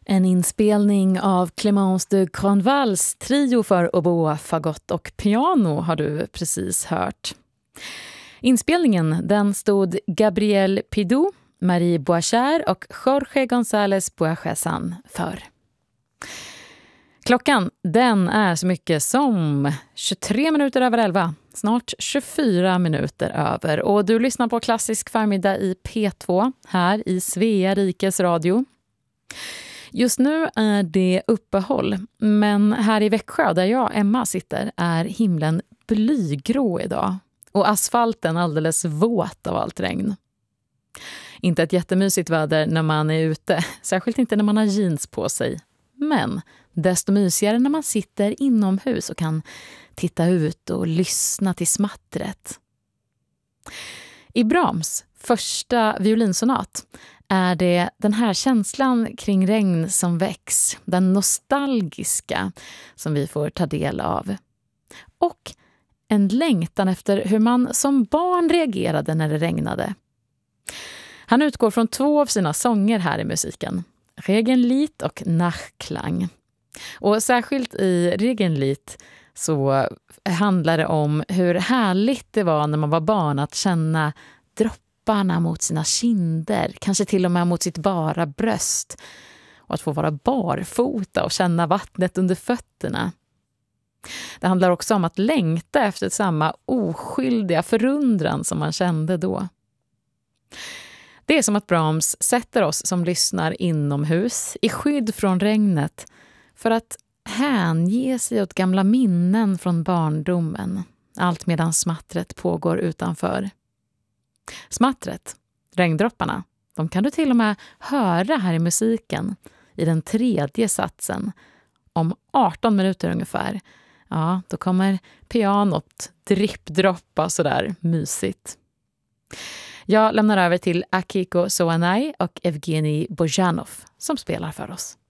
En inspelning av Clémence de Grandvalls trio för oboe, fagott och piano har du precis hört. Inspelningen den stod Gabriel Pidou, Marie Boachard och Jorge González Boachezan för. Klockan den är så mycket som 23 minuter över 11, snart 24 minuter över. Och du lyssnar på Klassisk förmiddag i P2 här i Svea rikes radio. Just nu är det uppehåll, men här i Växjö där jag, Emma, sitter är himlen blygrå idag. Och asfalten alldeles våt av allt regn. Inte ett jättemysigt väder när man är ute, särskilt inte när man har jeans på sig. Men desto mysigare när man sitter inomhus och kan titta ut och lyssna till smattret. I Brahms första violinsonat är det den här känslan kring regn som väcks, den nostalgiska som vi får ta del av. Och en längtan efter hur man som barn reagerade när det regnade. Han utgår från 2 av sina sånger här i musiken, Regenlied och Nachklang. Och särskilt i Regenlied så handlar det om hur härligt det var när man var barn att känna dropparna mot sina kinder, kanske till och med mot sitt bara bröst. Och att få vara barfota och känna vattnet under fötterna. Det handlar också om att längta efter samma oskyldiga förundran som man kände då. Det är som att Brahms sätter oss som lyssnar inomhus i skydd från regnet för att hänge sig åt gamla minnen från barndomen, allt medan smattret pågår utanför. Smattret, regndropparna, de kan du till och med höra här i musiken i den 3:e satsen. Om 18 minuter ungefär, ja, då kommer pianot drippdroppa sådär mysigt. Jag lämnar över till Akiko Soanay och Evgeni Bojanov som spelar för oss.